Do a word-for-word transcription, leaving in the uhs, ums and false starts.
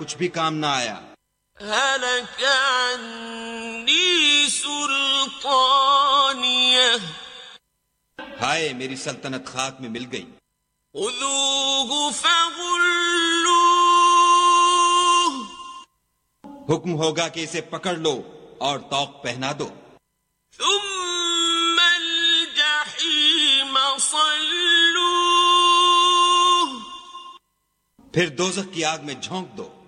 कुछ भी काम ना आया। هلك عني سلطانيه हाय मेरी सल्तनत खाक में मिल गई। خذوه فغلوه हुक्म होगा कि इसे पकड़ लो और तौक पहना दो। ثم الجحيم صلوه फिर दोजख की आग में झोंक दो।